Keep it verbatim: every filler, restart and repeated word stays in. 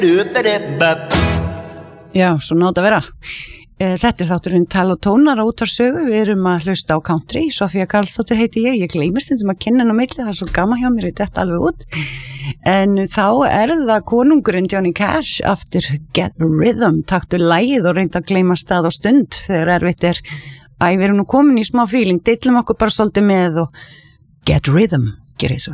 Já, svo nátt að vera. Þetta er þátturinn Tal og tónar á Útvarpssögu. Við erum að hlusta á country. Sofía Karlsdóttir heiti ég. Ég gleymist stundum að kynna henni á milli. Það er svo gaman hjá mér, ég detta alveg út. En þá er það konungurinn Johnny Cash after Get Rhythm. Taktu lagið og reynda að gleyma stað og stund þegar erfitt er. Æ, við erum nú komin í smá feeling. Deilum okkur bara svolítið með og Get Rhythm. Gerið svo.